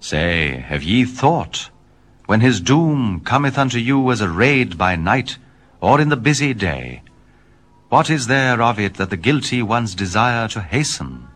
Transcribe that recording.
Say, have ye thought, when his doom cometh unto you as a raid by night, or in the busy day, what is there of it that the guilty ones desire to hasten?